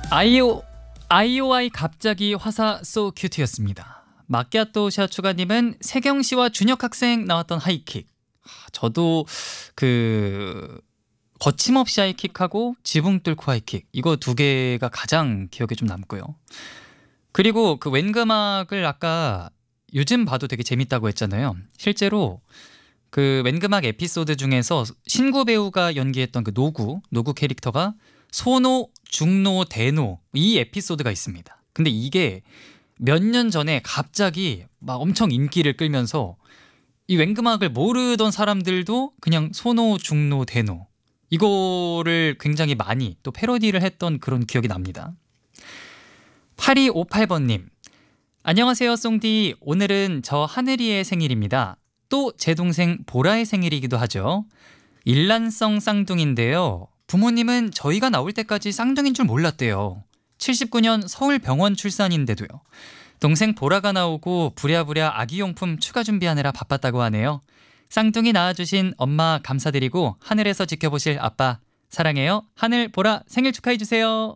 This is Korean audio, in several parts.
아이오아이 갑자기 화사 so 큐트였습니다. 마키아토샤 추가님은 세경씨와 준혁 학생 나왔던 하이킥. 저도 그 거침없이 하이킥하고 지붕 뚫고 하이킥, 이거 두 개가 가장 기억에 좀 남고요. 그리고 그 웬금악을 아까 요즘 봐도 되게 재밌다고 했잖아요. 실제로 그 웬금악 에피소드 중에서 신구 배우가 연기했던 그 노구 캐릭터가 소노, 중노, 대노, 이 에피소드가 있습니다. 근데 이게 몇 년 전에 갑자기 막 엄청 인기를 끌면서 이 웬금악을 모르던 사람들도 그냥 소노, 중노, 대노, 이거를 굉장히 많이 또 패러디를 했던 그런 기억이 납니다. 8258번님, 안녕하세요 송디. 오늘은 저 하늘이의 생일입니다. 또 제 동생 보라의 생일이기도 하죠. 일란성 쌍둥이인데요, 부모님은 저희가 나올 때까지 쌍둥이인 줄 몰랐대요. 79년 서울병원 출산인데도요. 동생 보라가 나오고 부랴부랴 아기용품 추가 준비하느라 바빴다고 하네요. 쌍둥이 낳아주신 엄마 감사드리고 하늘에서 지켜보실 아빠 사랑해요. 하늘, 보라 생일 축하해주세요.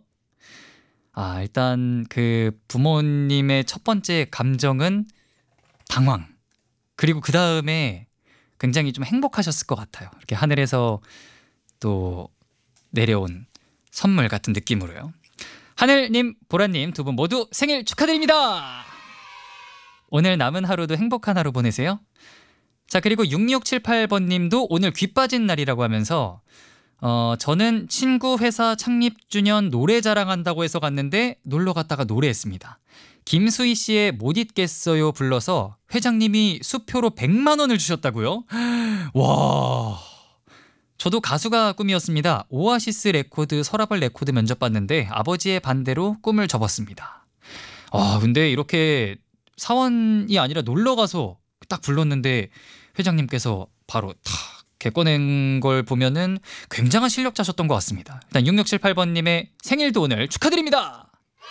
일단 그 부모님의 첫 번째 감정은 당황, 그리고 그 다음에 굉장히 좀 행복하셨을 것 같아요. 이렇게 하늘에서 또 내려온 선물 같은 느낌으로요. 하늘님, 보라님 두 분 모두 생일 축하드립니다. 오늘 남은 하루도 행복한 하루 보내세요. 자, 그리고 6678번님도 오늘 귀 빠진 날이라고 하면서 저는 친구 회사 창립 주년 노래 자랑한다고 해서 갔는데 놀러 갔다가 노래했습니다. 김수희 씨의 못 잊겠어요 불러서 회장님이 수표로 100만 원을 주셨다고요? 와, 저도 가수가 꿈이었습니다. 오아시스 레코드 서라벌 레코드 면접 봤는데 아버지의 반대로 꿈을 접었습니다. 근데 이렇게 사원이 아니라 놀러 가서 딱 불렀는데 회장님께서 바로 탁 개꺼낸 걸 보면은 굉장한 실력자셨던 것 같습니다. 일단 6678번님의 생일도 오늘 축하드립니다.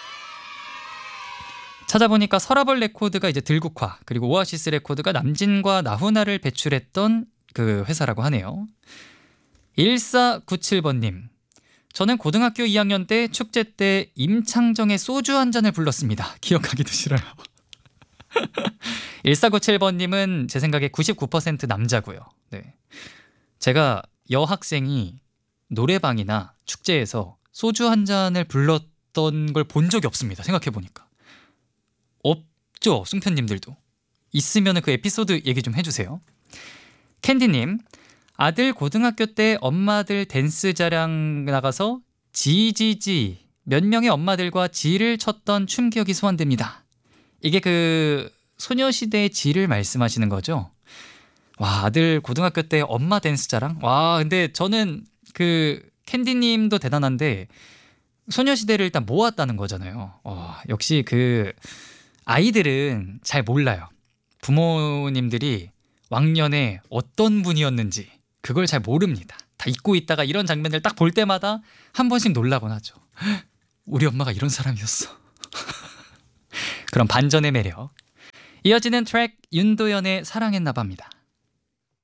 찾아보니까 서라벌 레코드가 이제 들국화, 그리고 오아시스 레코드가 남진과 나훈아를 배출했던 그 회사라고 하네요. 1497번님, 저는 고등학교 2학년 때 축제 때 임창정의 소주 한 잔을 불렀습니다. 기억하기도 싫어요. 1497번님은 제 생각에 99% 남자고요. 네. 제가 여학생이 노래방이나 축제에서 소주 한 잔을 불렀던 걸 본 적이 없습니다. 생각해보니까. 없죠, 숭편님들도. 있으면 그 에피소드 얘기 좀 해주세요. 캔디님, 아들 고등학교 때 엄마들 댄스 자랑 나가서 지지지 몇 명의 엄마들과 지를 췄던 춤 기억이 소환됩니다. 이게 그 소녀시대의 지를 말씀하시는 거죠? 와, 아들 고등학교 때 엄마 댄스 자랑? 와, 근데 저는 그 캔디님도 대단한데 소녀시대를 일단 모았다는 거잖아요. 역시 그 아이들은 잘 몰라요. 부모님들이 왕년에 어떤 분이었는지 그걸 잘 모릅니다. 다 잊고 있다가 이런 장면을 딱 볼 때마다 한 번씩 놀라곤 하죠. 우리 엄마가 이런 사람이었어. 그런 반전의 매력. 이어지는 트랙 윤도현의 사랑했나봐입니다.